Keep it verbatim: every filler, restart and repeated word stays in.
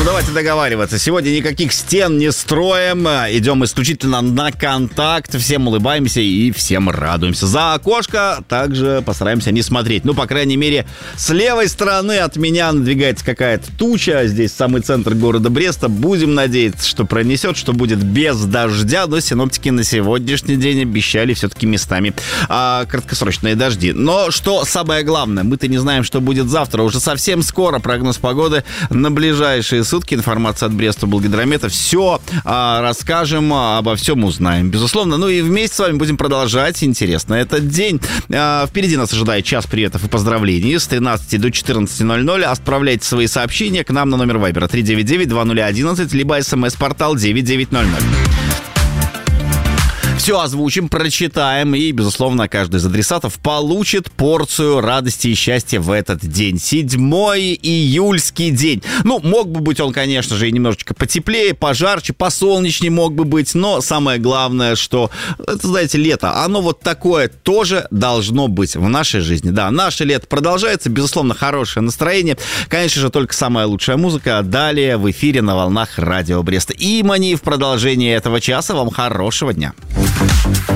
давайте договариваться. Сегодня никаких стен не строим. Идем исключительно на контакт. Всем улыбаемся и всем радуемся. За окошко также постараемся не смотреть. Ну, по крайней мере, с левой стороны от меня надвигается какая-то туча. Здесь самый центр города Бреста. Будем надеяться, что пронесет, что будет без дождя. Но синоптики на сегодняшний день обещали все-таки местами а, краткосрочные дожди. Но что самое главное, мы-то не знаем, что будет завтра. Уже совсем скоро прогноз погоды на ближайшие сутки. Информация от Бреста-Облгидромета. Все а, расскажем, обо всем узнаем, безусловно. Ну и вместе с вами будем продолжать интересно этот день. А, впереди нас ожидает час приветов и поздравлений с тринадцати до четырнадцати ноль ноль. Отправляйте свои сообщения к нам на номер Вайбера три девять девять два ноль одиннадцать, либо смс-портал девять девять ноль ноль. Все озвучим, прочитаем, и, безусловно, каждый из адресатов получит порцию радости и счастья в этот день. седьмой июльский день. Ну, мог бы быть он, конечно же, и немножечко потеплее, пожарче, посолнечнее мог бы быть, но самое главное, что, это, знаете, лето, оно вот такое тоже должно быть в нашей жизни. Да, наше лето продолжается, безусловно, хорошее настроение. Конечно же, только самая лучшая музыка. Далее в эфире на волнах Радио Бреста. И Мани в продолжении этого часа. Вам хорошего дня.